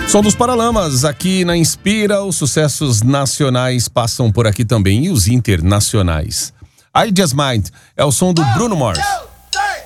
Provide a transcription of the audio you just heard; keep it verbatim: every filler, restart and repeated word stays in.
Som dos Paralamas, aqui na Inspira, os sucessos nacionais passam por aqui também e os internacionais. I Just Might é o som do Bruno Mars.